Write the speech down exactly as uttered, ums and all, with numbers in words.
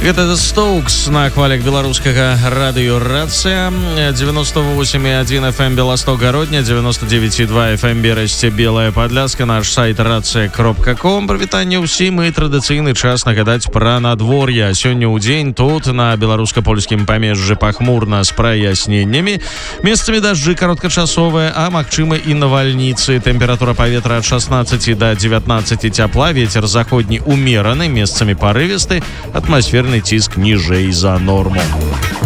Гэта The Stokes на хвалях беларускага радыёрацыя. девяносто восемь и один эф эм Белосток Гародня, девяносто девять и два эф эм Берасце Белая Падляска, наш сайт рацыя кропка ком. Прывітанне ўсім і традыцыйны час нагадаць пра надвор'е. Сёння ў дзень тут на беларуска-польскім памежжы пахмурна з праясненнямі. Месцамі дажджы кароткачасовыя, а магчымы і навальніцы. Тэмпература паветра ад шестнадцати до девятнадцати цяпла, вецер заходні умераны, месцамі парывісты, атмасферны ціск ніжэй за норму.